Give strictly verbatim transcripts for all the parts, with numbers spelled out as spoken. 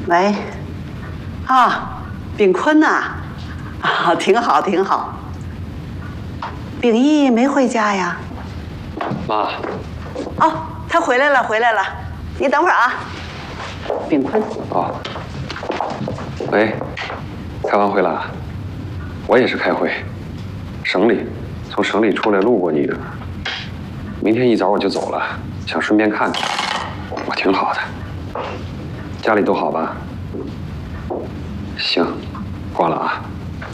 喂，啊，炳坤呐，啊，挺好挺好。炳义没回家呀？ 妈。 哦，他回来了回来了，你等会儿啊。炳坤。 哦。喂，开完会了？我也是开会，省里，从省里出来路过你的。明天一早我就走了，想顺便看看。我挺好的。家里都好吧？行，挂了啊。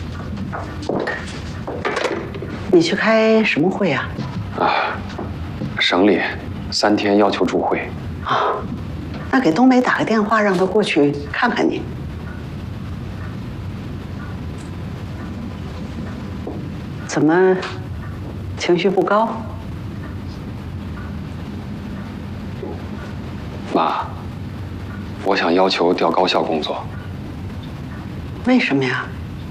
你去开什么会啊？ 啊，省里三天要求住会。 啊，那给东北打个电话，让他过去看看你。怎么情绪不高？ 妈，我想要求调高校工作。 为什么呀？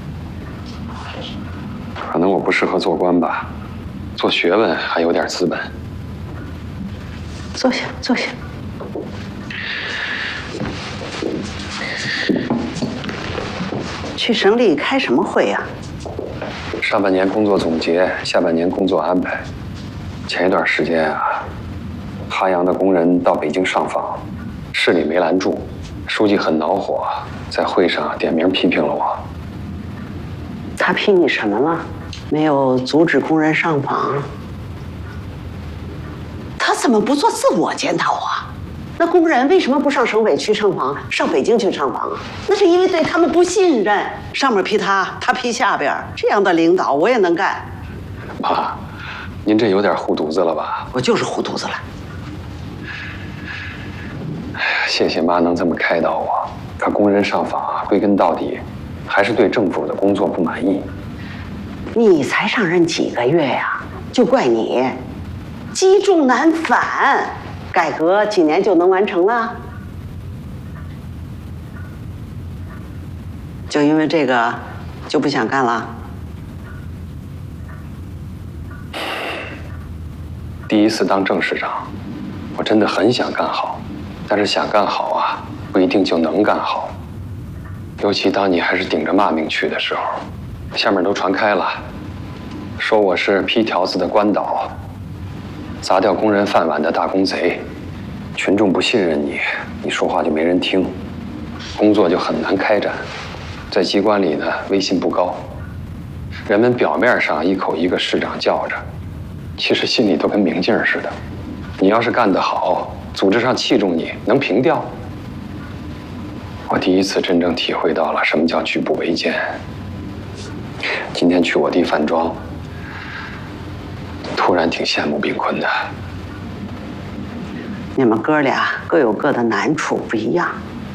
可能我不适合做官吧，做学问还有点资本。 坐下，坐下。去省里开什么会呀？ 上半年工作总结，下半年工作安排。前一段时间啊，哈阳的工人到北京上访，市里没拦住，书记很恼火，在会上点名批评了我。 他批你什么了？没有阻止工人上访？他怎么不做自我检讨啊？那工人为什么不上省委去上访，上北京去上访啊？那是因为对他们不信任，上面批他，他批下边，这样的领导我也能干。 妈，您这有点护犊子了吧？ 我就是护犊子了。 哎呀，谢谢妈能这么开导我。可工人上访啊，归根到底，还是对政府的工作不满意。 你才上任几个月呀，就怪你，积重难返。改革几年就能完成了？就因为这个，就不想干了？ 第一次当正市长，我真的很想干好，但是想干好啊，不一定就能干好。尤其当你还是顶着骂名去的时候，下面都传开了，说我是批条子的官倒，砸掉工人饭碗的大公贼。群众不信任你，你说话就没人听，工作就很难开展。在机关里呢，威信不高，人们表面上一口一个市长叫着，其实心里都跟明镜似的。你要是干得好，组织上器重你，能平调。我第一次真正体会到了什么叫举步维艰。今天去我弟饭庄，突然挺羡慕炳坤的。 你们哥俩各有各的难处，不一样。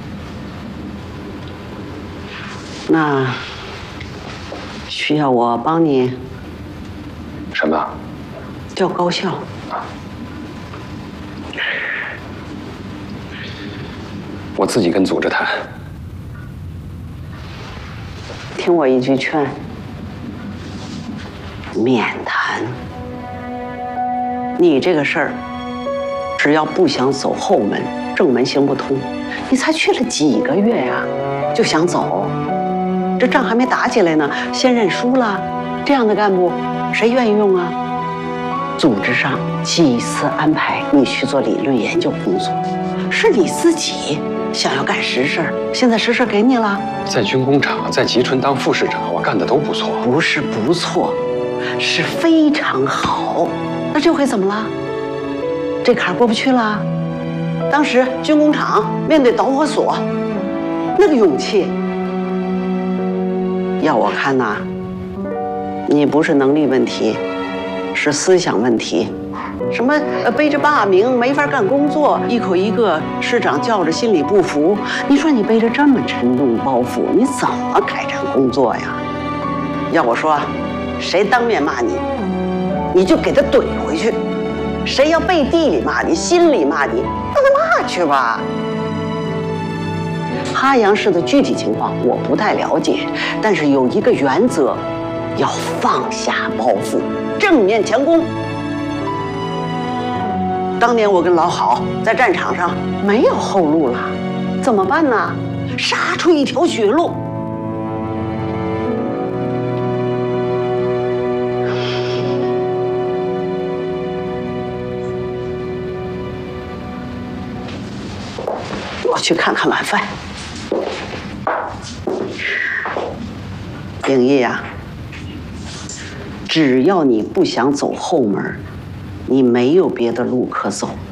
那需要我帮你？ 什么？ 调高校。 啊。我自己跟组织谈。 听我一句劝，免谈。你这个事儿，只要不想走后门，正门行不通，你才去了几个月呀，就想走，这仗还没打起来呢，先认输了，这样的干部谁愿意用啊？组织上几次安排你去做理论研究工作，是你自己想要干实事，现在实事给你了。 在军工厂，在吉春当副市长，我干的都不错。 不是不错，是非常好。那这回怎么了？这坎儿过不去了。当时军工厂面对导火索，那个勇气，要我看呐，你不是能力问题，是思想问题。什么呃背着骂名没法干工作，一口一个市长叫着心里不服。你说你背着这么沉重包袱，你怎么开展工作呀？要我说，谁当面骂你，你就给他怼回去；谁要背地里骂你，心里骂你，让他骂去吧。哈阳市的具体情况我不太了解，但是有一个原则，要放下包袱，正面强攻。当年我跟老郝在战场上没有后路了，怎么办呢？ 杀出一条血路。我去看看晚饭。秉义呀，只要你不想走后门，你没有别的路可走。